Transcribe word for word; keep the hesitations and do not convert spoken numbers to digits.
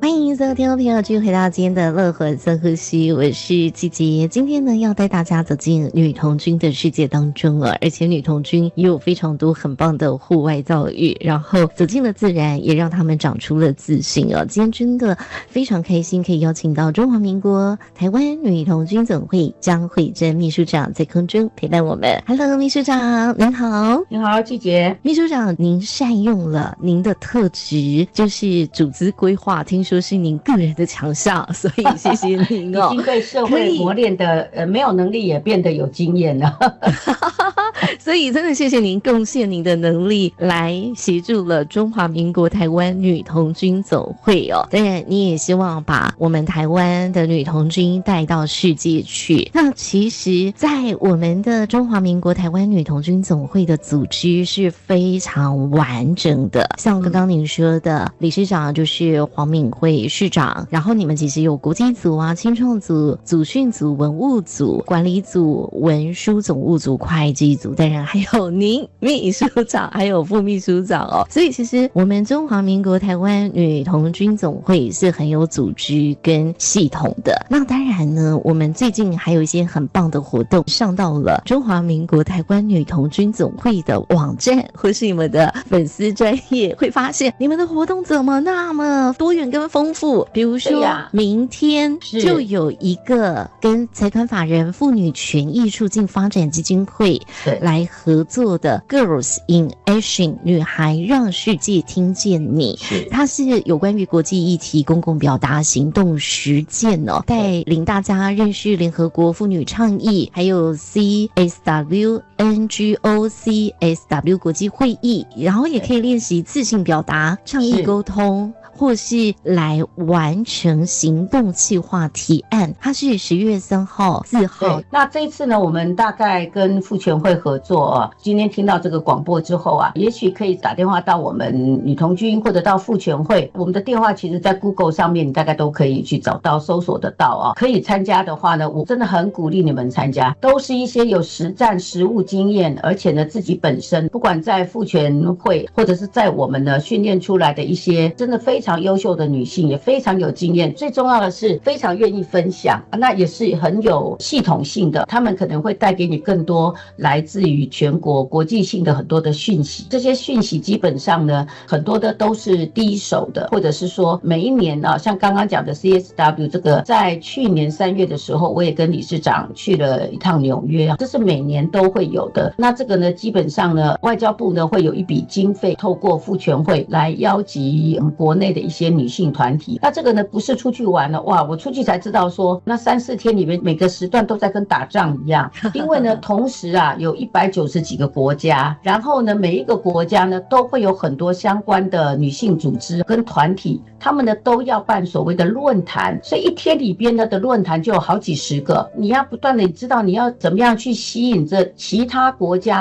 欢迎所有听众朋友继续回到今天的乐活深呼吸，我是季杰。今天呢要带大家走进女童军的世界当中了，而且女童军也有非常多很棒的户外教育，然后走进了自然，也让他们长出了自信哦。今天真的非常开心，可以邀请到中华民国台湾女童军总会江慧珍秘书长在空中陪伴我们。Hello， 秘书长您好。 你好，季杰。 秘书长，您善用了您的特质，就是组织规划，听说是您个人的强项，所以谢谢您哦。 已经被社会磨练的，呃，没有能力也变得有经验了。 所以真的谢谢您贡献您的能力来协助了中华民国台湾女童军总会哦。当然，你也希望把我们台湾的女童军带到世界去。那其实，在我们的中华民国台湾女童军总会的组织是非常完整的，像刚刚您说的，理事长就是黄敏惠市长，然后你们其实有国际组啊、青创组、组训组、文务组、管理组、文书总务组、会计组，当然还有您秘书长还有副秘书长哦。所以其实我们中华民国台湾女童军总会是很有组织跟系统的。那当然呢，我们最近还有一些很棒的活动上到了中华民国台湾女童军总会的网站或是你们的粉丝专页，会发现你们的活动怎么那么多元跟丰富。比如说明天就有一个跟财团法人妇女权益促进发展基金会来合作的 Girls in Action 女孩让世界听见你，它是有关于国际议题公共表达行动实践哦，带领大家认识联合国妇女倡议，还有 C S W N G O C S W 国际会议，然后也可以练习自信表达、倡议沟通，或是来完成行动计划提案。它是十月三号、四号。 那这一次呢，我们大概跟妇权会合作啊。今天听到这个广播之后啊，也许可以打电话到我们女童军或者到妇权会。我们的电话其实在 Google 上面，你大概都可以去找到、搜索得到啊。可以参加的话呢，我真的很鼓励你们参加，都是一些有实战实务经验，而且呢自己本身不管在妇权会或者是在我们呢训练出来的一些真的非常非常优秀的女性，也非常有经验，最重要的是非常愿意分享，那也是很有系统性的，他们可能会带给你更多来自于全国国际性的很多的讯息。这些讯息基本上呢，很多的都是第一手的，或者是说每一年啊，像刚刚讲的 C S W 这个，在去年三月的时候，我也跟理事长去了一趟纽约，这是每年都会有的。那这个呢，基本上呢，外交部呢会有一笔经费，透过妇权会来邀集国内的一些女性团体。那这个呢不是出去玩了，哇，我出去才知道说那三四天里面每个时段都在跟打仗一样，因为呢同时啊有一百九十几个国家，然后呢每一个国家呢都会有很多相关的女性组织跟团体，他们呢都要办所谓的论坛，所以一天里边呢的论坛就有好几十个，你要不断的知道你要怎么样去吸引这其他国家